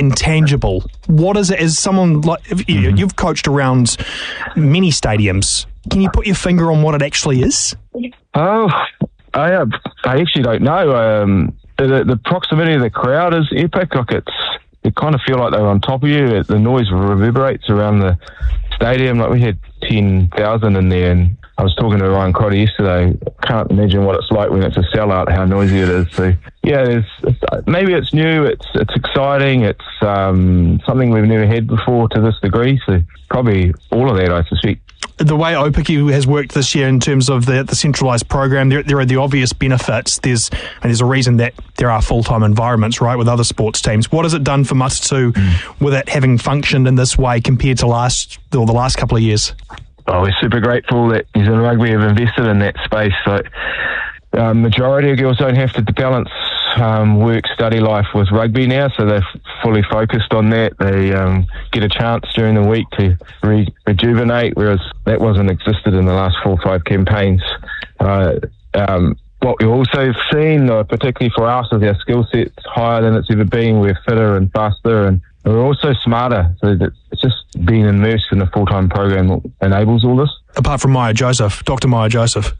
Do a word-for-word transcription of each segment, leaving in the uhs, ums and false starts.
intangible. What is it? As someone like you, Mm-hmm. you've coached around many stadiums, can you put your finger on what it actually is? Oh, I uh, I actually don't know. Um, the, the proximity of the crowd is epic. Like it's, you kind of feel like they're on top of you. The noise reverberates around the stadium. Like we had ten thousand in there, and I was talking to Ryan Crotty yesterday. Can't imagine what it's like when it's a sellout, how noisy it is. So yeah, there's, it's, maybe it's new, it's it's exciting, it's um, something we've never had before to this degree. So probably all of that, I suspect. The way Opaki has worked this year in terms of the, the centralised program, there, there are the obvious benefits. There's and there's a reason that there are full-time environments, right, with other sports teams. What has it done for Matatu mm. with it having functioned in this way compared to last or the last couple of years? Oh, we're super grateful that New Zealand Rugby have invested in that space. So, uh, majority of girls don't have to balance um, work, study life with rugby now, so they're f- fully focused on that. They um, get a chance during the week to re- rejuvenate, whereas that wasn't existed in the last four or five campaigns. Uh, um, what we've also seen, uh, particularly for us, is our skill set's higher than it's ever been. We're fitter and faster, and we're also smarter. So that it's just being immersed in a full-time program enables all this. Apart from Maya Joseph, Doctor Maya Joseph.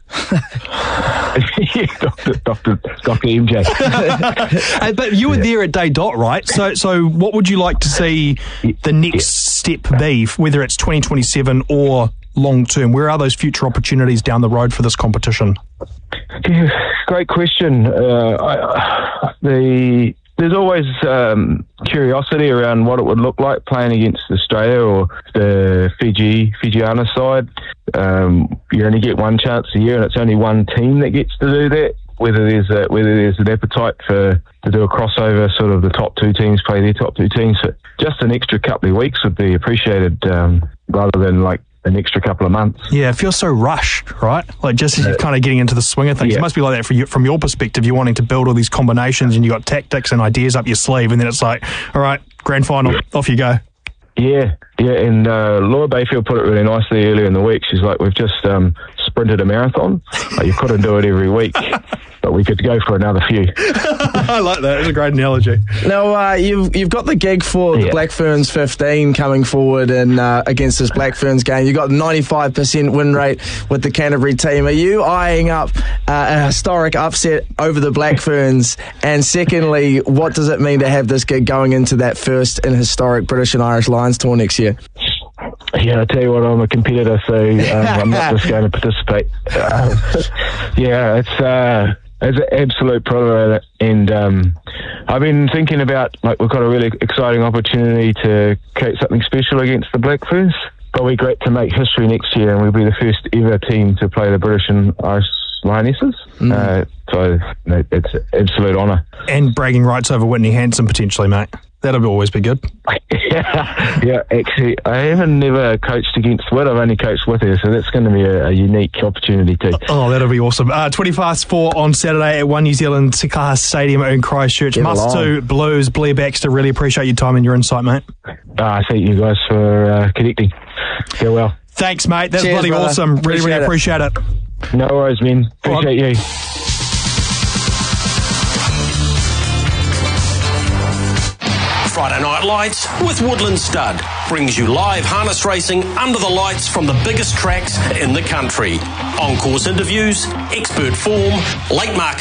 yeah, Doctor Doctor Doctor M J. Hey, but you were yeah. there at day dot, right? So, so what would you like to see the next yeah. step be, whether it's twenty twenty-seven or long term? Where are those future opportunities down the road for this competition? Yeah, great question. Uh, I, the There's always um, curiosity around what it would look like playing against Australia or the Fiji, Fijiana side. Um, you only get one chance a year, and it's only one team that gets to do that. Whether there's a, whether there's an appetite for to do a crossover, sort of the top two teams play their top two teams. So just an extra couple of weeks would be appreciated, um, rather than like an extra couple of months. Yeah, it feels so rushed, right? Like just as you're kind of getting into the swing of things. Yeah. It must be like that for you, from your perspective. You're wanting to build all these combinations and you got tactics and ideas up your sleeve, and then it's like, all right, grand final, off you go. Yeah, yeah, and uh, Laura Bayfield put it really nicely earlier in the week. She's like, we've just um, sprinted a marathon. Like, you couldn't do it every week, but we could go for another few. I like that. It's a great analogy. Now, uh, you've you've got the gig for the yeah. Black Ferns fifteen coming forward and uh, against this Black Ferns game. You've got ninety-five percent win rate with the Canterbury team. Are you eyeing up uh, a historic upset over the Black Ferns? And secondly, what does it mean to have this gig going into that first in historic British and Irish Lions tour next year? Yeah, I tell you what, I'm a competitor, so um, I'm not just going to participate. Uh, yeah, it's uh, it's an absolute privilege, and um, I've been thinking about, like, we've got a really exciting opportunity to create something special against the Black Ferns. But we're great to make history next year, and we'll be the first ever team to play the British and Irish Lionesses. Mm. Uh, so it's an absolute honour. And bragging rights over Whitney Hansen potentially, mate. That'll always be good. yeah, yeah, actually, I haven't never coached against Whit. I've only coached with her, so that's going to be a, a unique opportunity too. Oh, that'll be awesome. Uh, twenty past four on Saturday at One New Zealand Te Kaha Stadium in Christchurch. Matatu Blues, Blair Baxter, really appreciate your time and your insight, mate. Uh, thank you guys for uh, connecting. Go well. Thanks, mate. That's Cheers, bloody brother. awesome. Really, Appreciate really it. appreciate it. No worries, man. Appreciate you. Friday Night Lights with Woodland Stud brings you live harness racing under the lights from the biggest tracks in the country. On-course interviews, expert form, late market